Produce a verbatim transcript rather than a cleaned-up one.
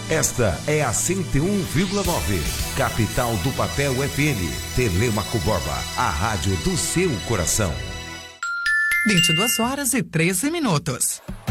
Esta é a cento e um vírgula nove, capital do papel F M, Telêmaco Borba, a rádio do seu coração. vinte e duas horas e treze minutos.